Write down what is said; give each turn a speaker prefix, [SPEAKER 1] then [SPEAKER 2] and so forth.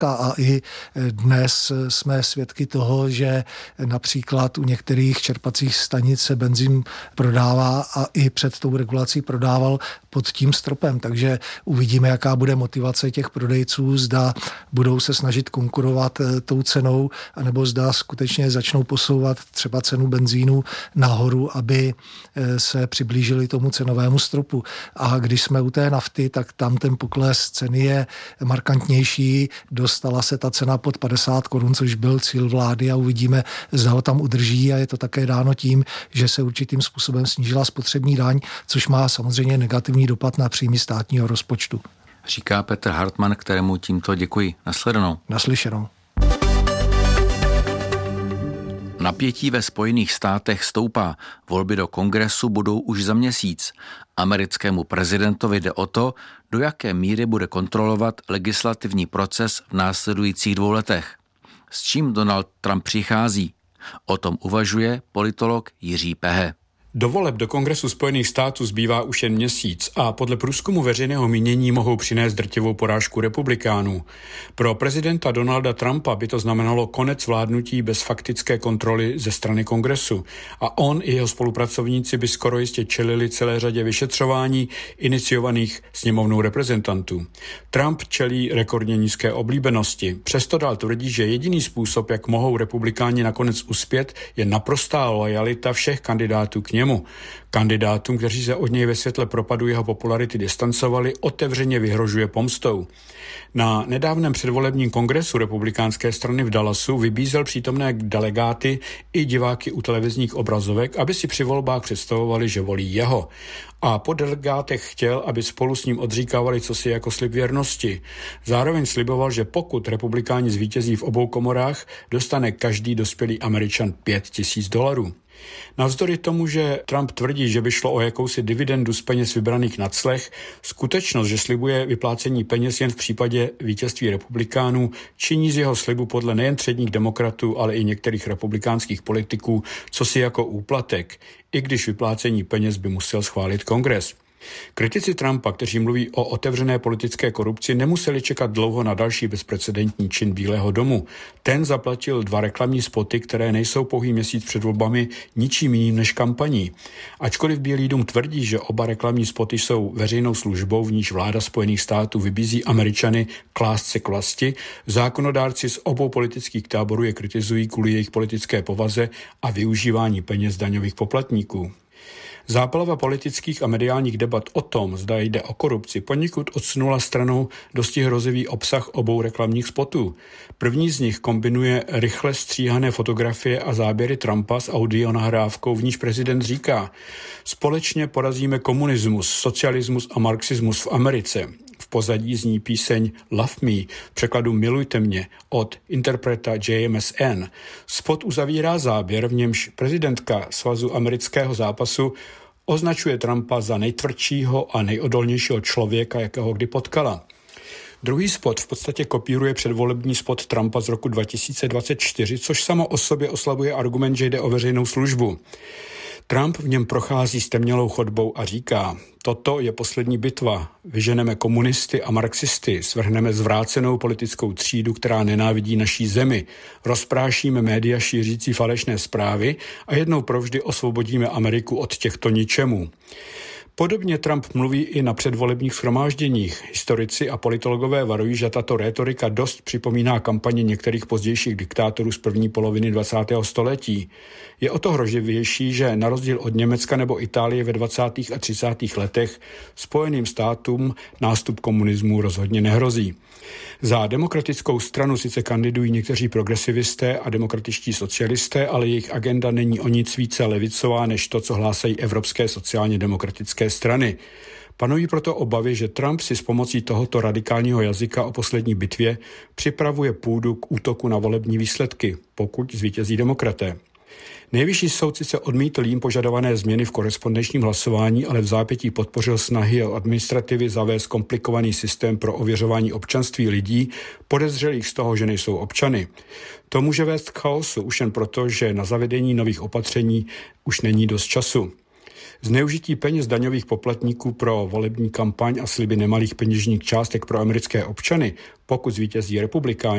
[SPEAKER 1] A i dnes jsme svědky toho, že například u některých čerpacích stanic se benzín prodává a i před tou regulací prodával pod tím stropem. Takže uvidíme, jaká bude motivace těch prodejců, zda budou se snažit konkurovat tou cenou, anebo zda skutečně začnou posouvat třeba cenu benzínu nahoru, aby se přiblížili tomu cenovému stropu. A když jsme u té nafty, tak tam ten pokles ceny je markantnější. Dostala se ta cena pod 50 korun, což byl cíl vlády a uvidíme, zda ho tam udrží a je to také dáno tím, že se určitým způsobem snížila spotřební daň, což má samozřejmě negativní dopad na příjmy státního rozpočtu.
[SPEAKER 2] Říká Petr Hartmann, kterému tímto děkuji. Nasledanou.
[SPEAKER 1] Naslyšenou.
[SPEAKER 2] Napětí ve Spojených státech stoupá. Volby do kongresu budou už za měsíc. Americkému prezidentovi jde o to, do jaké míry bude kontrolovat legislativní proces v následujících 2 letech. S čím Donald Trump přichází? O tom uvažuje politolog Jiří Pehe.
[SPEAKER 3] Do voleb do Kongresu Spojených států zbývá už jen měsíc a podle průzkumu veřejného mínění mohou přinést drtivou porážku republikánů. Pro prezidenta Donalda Trumpa by to znamenalo konec vládnutí bez faktické kontroly ze strany Kongresu a on i jeho spolupracovníci by skoro jistě čelili celé řadě vyšetřování iniciovaných sněmovnou reprezentantů. Trump čelí rekordně nízké oblíbenosti. Přesto dál tvrdí, že jediný způsob, jak mohou republikáni nakonec uspět, je naprostá loajalita všech kandidátů k němu. Kandidátům, kteří se od něj ve světle propadu jeho popularity distancovali, otevřeně vyhrožuje pomstou. Na nedávném předvolebním kongresu republikánské strany v Dallasu vybízel přítomné delegáty i diváky u televizních obrazovek, aby si při volbách představovali, že volí jeho. A po delegátech chtěl, aby spolu s ním odříkávali cosi jako slib věrnosti. Zároveň sliboval, že pokud republikáni zvítězí v obou komorách, dostane každý dospělý Američan $5,000. Navzdory tomu, že Trump tvrdí, že by šlo o jakousi dividendu z peněz vybraných na clech, skutečnost, že slibuje vyplácení peněz jen v případě vítězství republikánů, činí z jeho slibu podle nejen předních demokratů, ale i některých republikánských politiků cosi jako úplatek, i když vyplácení peněz by musel schválit Kongres. Kritici Trumpa, kteří mluví o otevřené politické korupci, nemuseli čekat dlouho na další bezprecedentní čin Bílého domu. Ten zaplatil 2 reklamní spoty, které nejsou pouhý měsíc před volbami ničím jiným než kampaní. Ačkoliv Bílý dům tvrdí, že oba reklamní spoty jsou veřejnou službou, v níž vláda Spojených států vybízí Američany klást se k vlasti, zákonodárci z obou politických táborů je kritizují kvůli jejich politické povaze a využívání peněz daňových poplatníků. Záplava politických a mediálních debat o tom, zda jde o korupci, poněkud odsunula stranou dosti hrozivý obsah obou reklamních spotů. První z nich kombinuje rychle stříhané fotografie a záběry Trumpa s audionahrávkou, v níž prezident říká: společně porazíme komunismus, socialismus a marxismus v Americe. V pozadí zní píseň Love Me, v překladu Milujte mě, od interpreta JMSN. Spot uzavírá záběr, v němž prezidentka Svazu amerického zápasu označuje Trumpa za nejtvrdšího a nejodolnějšího člověka, jakého kdy potkala. Druhý spot v podstatě kopíruje předvolební spot Trumpa z roku 2024, což samo o sobě oslabuje argument, že jde o veřejnou službu. Trump v něm prochází stemnělou chodbou a říká: toto je poslední bitva, vyženeme komunisty a marxisty, svrhneme zvrácenou politickou třídu, která nenávidí naší zemi, rozprášíme média šířící falešné zprávy a jednou provždy osvobodíme Ameriku od těchto ničemů. Podobně Trump mluví i na předvolebních shromážděních. Historici a politologové varují, že tato rétorika dost připomíná kampaně některých pozdějších diktátorů z první poloviny 20. století. Je o to hrozivější, že na rozdíl od Německa nebo Itálie ve 20. a 30. letech Spojeným státům nástup komunismu rozhodně nehrozí. Za demokratickou stranu sice kandidují někteří progresivisté a demokratičtí socialisté, ale jejich agenda není o nic více levicová než to, co hlásají evropské sociálně demokratické strany. Panují proto obavy, že Trump si s pomocí tohoto radikálního jazyka o poslední bitvě připravuje půdu k útoku na volební výsledky, pokud zvítězí demokraté. Nejvyšší soud sice odmítl jím požadované změny v korespondenčním hlasování, ale v zápětí podpořil snahy o administrativy zavést komplikovaný systém pro ověřování občanství lidí podezřelých z toho, že nejsou občany. To může vést k chaosu už jen proto, že na zavedení nových opatření už není dost času. Zneužití peněz daňových poplatníků pro volební kampaň a sliby nemalých peněžních částek pro americké občany, pokud zvítězí republikáni,